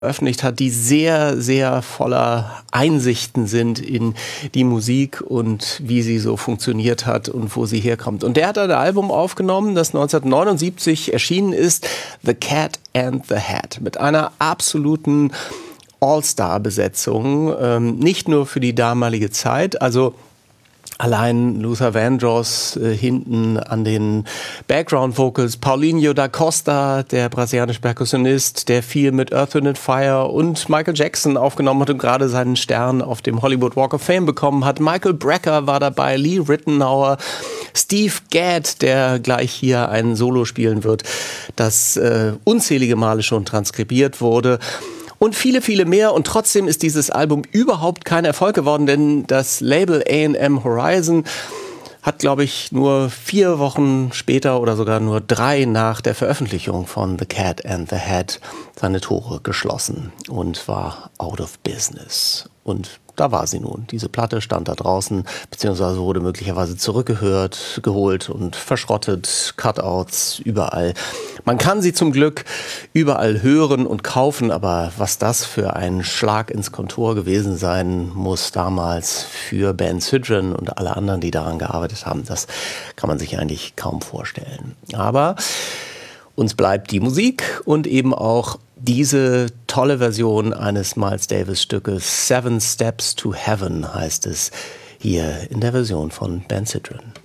veröffentlicht hat, die sehr, sehr voller Einsichten sind in die Musik und wie sie so funktioniert hat und wo sie herkommt. Und der hat ein Album aufgenommen, das 1979 erschienen ist, The Cat and the Hat, mit einer absoluten All-Star-Besetzung, nicht nur für die damalige Zeit, also allein Luther Vandross hinten an den Background Vocals, Paulinho da Costa, der brasilianische Perkussionist, der viel mit Earth, Wind & Fire und Michael Jackson aufgenommen hat und gerade seinen Stern auf dem Hollywood Walk of Fame bekommen hat. Michael Brecker war dabei, Lee Ritenour, Steve Gadd, der gleich hier ein Solo spielen wird, das unzählige Male schon transkribiert wurde. Und viele, viele mehr. Und trotzdem ist dieses Album überhaupt kein Erfolg geworden, denn das Label A&M Horizon hat, glaube ich, nur 4 Wochen später oder sogar nur 3 nach der Veröffentlichung von The Cat and the Hat seine Tore geschlossen und war out of business. Und da war sie nun. Diese Platte stand da draußen, beziehungsweise wurde möglicherweise geholt und verschrottet, Cutouts überall. Man kann sie zum Glück überall hören und kaufen, aber was das für ein Schlag ins Kontor gewesen sein muss damals für Ben Sidran und alle anderen, die daran gearbeitet haben, das kann man sich eigentlich kaum vorstellen. Aber uns bleibt die Musik und eben auch diese tolle Version eines Miles Davis Stückes, Seven Steps to Heaven heißt es, hier in der Version von Ben Sidran.